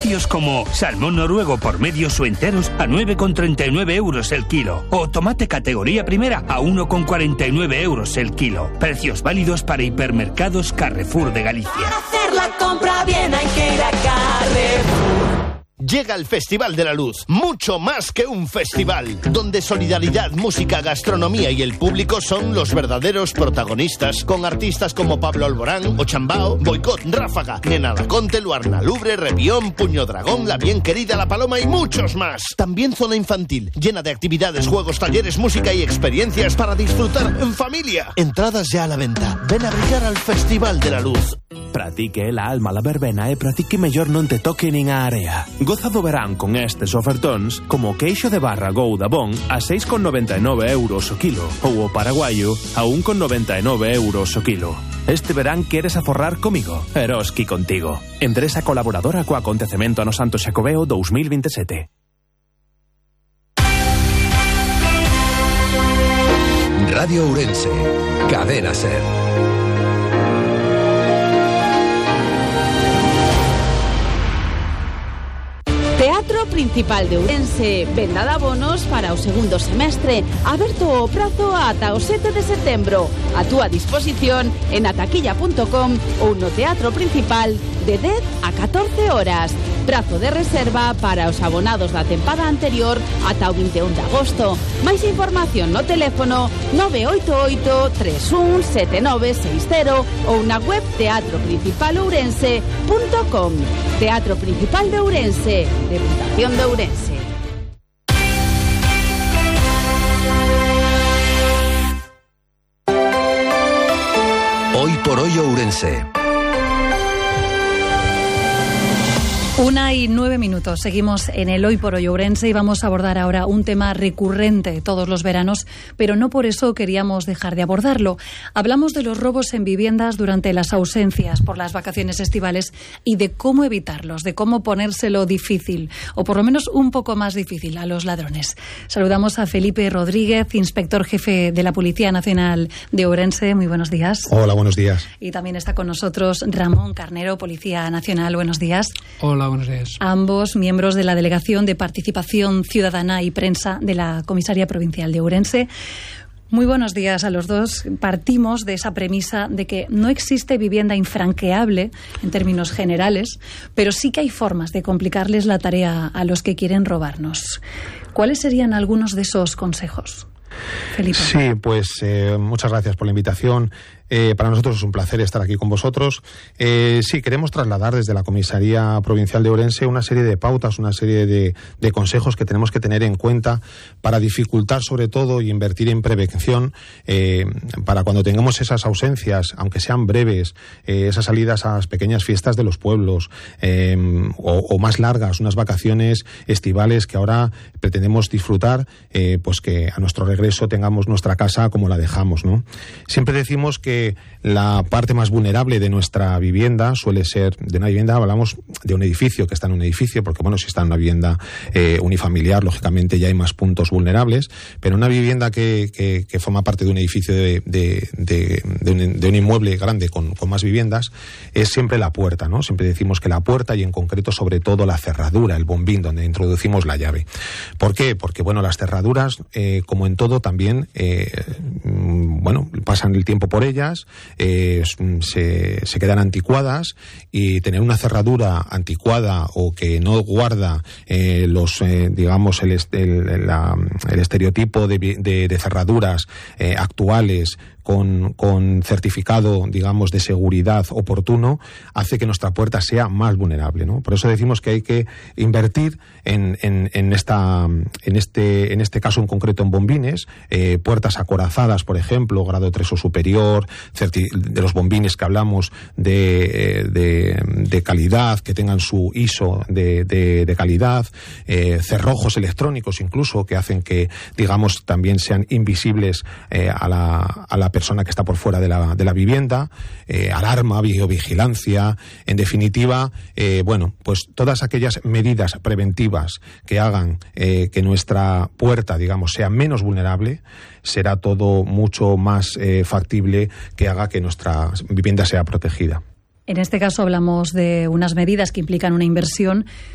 precios como salmón noruego por medios o enteros a 9,39 euros el kilo. O tomate categoría primera a 1,49 euros el kilo. Precios válidos para hipermercados Carrefour de Galicia. Para hacer la compra bien hay que ir a Carrefour. Llega el Festival de la Luz, mucho más que un festival, donde solidaridad, música, gastronomía y el público son los verdaderos protagonistas, con artistas como Pablo Alborán, Ochambao, Boicot, Ráfaga, Nena Daconte, Luarna Lubre, Revión, Puño Dragón, La Bien Querida, La Paloma y muchos más. También zona infantil, llena de actividades, juegos, talleres, música y experiencias para disfrutar en familia. Entradas ya a la venta. Ven a brillar al Festival de la Luz. Pratique la alma la verbena e pratique mellor non te toque nin a area. Goza do verán con estes ofertóns como queixo de barra Gouda Bon a 6,99 euros o kilo ou o paraguayo a 1,99 euros o kilo. Este verán queres aforrar comigo? Eroski contigo. Empresa colaboradora co acontecemento ano Santo Xacobeo 2027. Radio Ourense, Cadena Ser. Teatro Principal de Ourense, venda de abonos para o segundo semestre, aberto o prazo ata o 7 de setembro. A túa disposición en ataquilla.com ou no Teatro Principal de 10 a 14 horas. Prazo de reserva para os abonados da tempada anterior ata o 21 de agosto. Máis información no teléfono 988 317960 ou na web teatroprincipalourense.com. Teatro Principal de Ourense, Deputación de Ourense. Hoy por hoy Ourense. 1:09. Seguimos en el Hoy por Hoy Ourense y vamos a abordar ahora un tema recurrente todos los veranos, pero no por eso queríamos dejar de abordarlo. Hablamos de los robos en viviendas durante las ausencias por las vacaciones estivales y de cómo evitarlos, de cómo ponérselo difícil, o por lo menos un poco más difícil, a los ladrones. Saludamos a Felipe Rodríguez, inspector jefe de la Policía Nacional de Ourense. Muy buenos días. Hola, buenos días. Y también está con nosotros Ramón Carnero, Policía Nacional. Buenos días. Hola, buenos días. Ambos miembros de la Delegación de Participación Ciudadana y Prensa de la Comisaría Provincial de Ourense. Muy buenos días a los dos. Partimos de esa premisa de que no existe vivienda infranqueable en términos generales, pero sí que hay formas de complicarles la tarea a los que quieren robarnos. ¿Cuáles serían algunos de esos consejos? Felipe. Sí, pues muchas gracias por la invitación. Para nosotros es un placer estar aquí con vosotros. Sí, queremos trasladar desde la Comisaría Provincial de Ourense una serie de pautas, una serie de consejos que tenemos que tener en cuenta para dificultar sobre todo y invertir en prevención para cuando tengamos esas ausencias, aunque sean breves, esas salidas a las pequeñas fiestas de los pueblos o más largas, unas vacaciones estivales que ahora pretendemos disfrutar, pues que a nuestro regreso tengamos nuestra casa como la dejamos, ¿no? Siempre decimos que la parte más vulnerable de nuestra vivienda suele ser, de una vivienda hablamos de un edificio que está en un edificio, porque bueno, si está en una vivienda unifamiliar, lógicamente ya hay más puntos vulnerables, pero una vivienda que forma parte de un edificio de un inmueble grande con más viviendas, es siempre la puerta, ¿no? Siempre decimos que la puerta y en concreto sobre todo la cerradura, el bombín donde introducimos la llave. ¿Por qué? Porque bueno, las cerraduras, como en todo también, bueno, pasan el tiempo por ellas, se quedan anticuadas, y tener una cerradura anticuada o que no guarda digamos el estereotipo de cerraduras actuales con certificado, digamos, de seguridad oportuno, hace que nuestra puerta sea más vulnerable, ¿no? Por eso decimos que hay que invertir en este caso en concreto en bombines, puertas acorazadas, por ejemplo, grado 3 o superior, de los bombines que hablamos de calidad, que tengan su ISO de calidad, cerrojos electrónicos incluso, que hacen que, digamos, también sean invisibles a la persona que está por fuera de la vivienda, alarma, videovigilancia, en definitiva, bueno, pues todas aquellas medidas preventivas que hagan que nuestra puerta, digamos, sea menos vulnerable, será todo mucho más factible, que haga que nuestra vivienda sea protegida. En este caso hablamos de unas medidas que implican una inversión,